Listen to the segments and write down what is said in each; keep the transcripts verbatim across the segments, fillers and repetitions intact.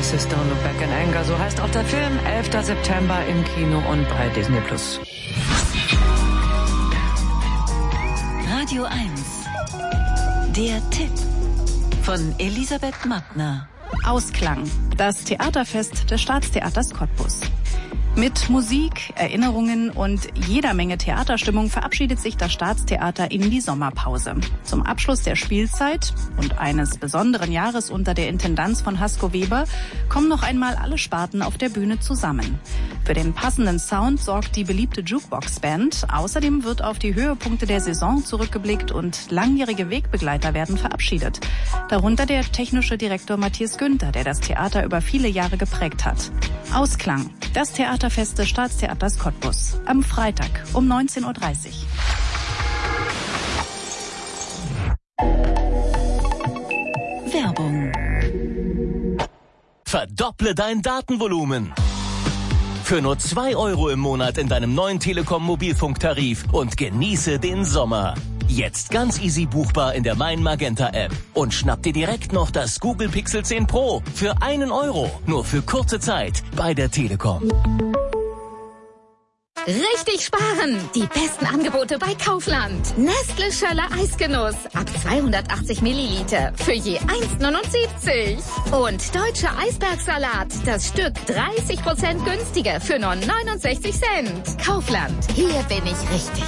My Sister Look Back in Anger, so heißt auch der Film, elfter September im Kino und bei Disney Plus. Radio eins. Der Tipp von Elisabeth Mattner. Ausklang, das Theaterfest des Staatstheaters Cottbus. Mit Musik, Erinnerungen und jeder Menge Theaterstimmung verabschiedet sich das Staatstheater in die Sommerpause. Zum Abschluss der Spielzeit und eines besonderen Jahres unter der Intendanz von Hasko Weber kommen noch einmal alle Sparten auf der Bühne zusammen. Für den passenden Sound sorgt die beliebte Jukebox-Band. Außerdem wird auf die Höhepunkte der Saison zurückgeblickt und langjährige Wegbegleiter werden verabschiedet. Darunter der technische Direktor Matthias Günther, der das Theater über viele Jahre geprägt hat. Ausklang, das Theaterfest des Staatstheaters Cottbus. Am Freitag um neunzehn Uhr dreißig. Werbung. Verdopple dein Datenvolumen. Für nur zwei Euro im Monat in deinem neuen Telekom-Mobilfunktarif und genieße den Sommer. Jetzt ganz easy buchbar in der Mein Magenta App. Und schnapp dir direkt noch das Google Pixel zehn Pro für einen Euro. Nur für kurze Zeit bei der Telekom. Richtig sparen! Die besten Angebote bei Kaufland. Nestle Schöller Eisgenuss ab zweihundertachtzig Milliliter für je eins neunundsiebzig. Und Deutscher Eisbergsalat, das Stück dreißig Prozent günstiger für nur neunundsechzig Cent. Kaufland, hier bin ich richtig.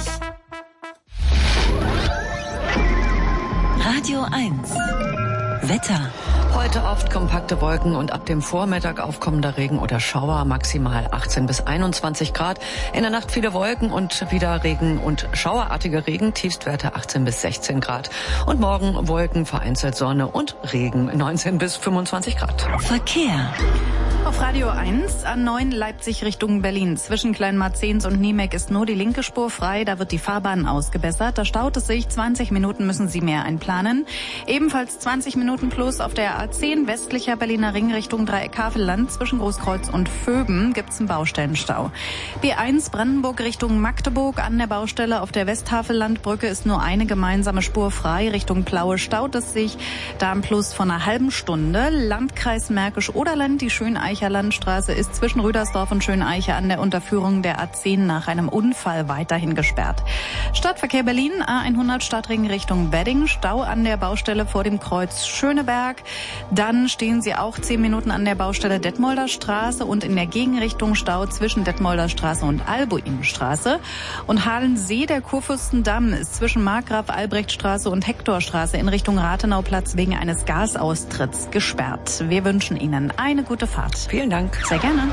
Radio eins. Wetter. Heute oft kompakte Wolken und ab dem Vormittag aufkommender Regen oder Schauer, maximal achtzehn bis einundzwanzig Grad. In der Nacht viele Wolken und wieder Regen und schauerartige Regen, Tiefstwerte achtzehn bis sechzehn Grad. Und morgen Wolken, vereinzelt Sonne und Regen, neunzehn bis fünfundzwanzig Grad. Verkehr. Auf Radio eins, A neun Leipzig Richtung Berlin. Zwischen Kleinmarzens und Niemek ist nur die linke Spur frei. Da wird die Fahrbahn ausgebessert. Da staut es sich. zwanzig Minuten müssen Sie mehr einplanen. Ebenfalls zwanzig Minuten plus auf der A zehn westlicher Berliner Ring Richtung Dreieck-Havelland. Zwischen Großkreuz und Vöben gibt's einen Baustellenstau. B eins Brandenburg Richtung Magdeburg. An der Baustelle auf der Westhavellandbrücke ist nur eine gemeinsame Spur frei. Richtung Plaue staut es sich. Da im Plus von einer halben Stunde. Landkreis Märkisch-Oderland, die Schöneicher Landstraße ist zwischen Rüdersdorf und Schöneiche an der Unterführung der A zehn nach einem Unfall weiterhin gesperrt. Stadtverkehr Berlin, A hundert Stadtring Richtung Wedding, Stau an der Baustelle vor dem Kreuz Schöneberg. Dann stehen Sie auch zehn Minuten an der Baustelle Detmolder Straße und in der Gegenrichtung Stau zwischen Detmolder Straße und Albuinstraße. Und Halensee, der Kurfürstendamm, ist zwischen Markgraf-Albrecht-Straße und Hektorstraße in Richtung Rathenauplatz wegen eines Gasaustritts gesperrt. Wir wünschen Ihnen eine gute Fahrt. Vielen Dank. Sehr gerne.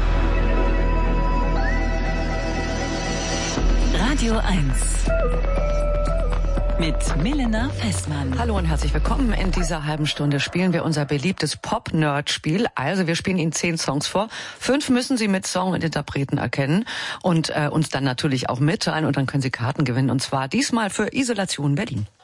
Radio eins. Mit Milena Fessmann. Hallo und herzlich willkommen. In dieser halben Stunde spielen wir unser beliebtes Pop-Nerd-Spiel. Also wir spielen Ihnen zehn Songs vor. Fünf müssen Sie mit Song und Interpreten erkennen und äh, uns dann natürlich auch mitteilen. Und dann können Sie Karten gewinnen. Und zwar diesmal für Isolation Berlin.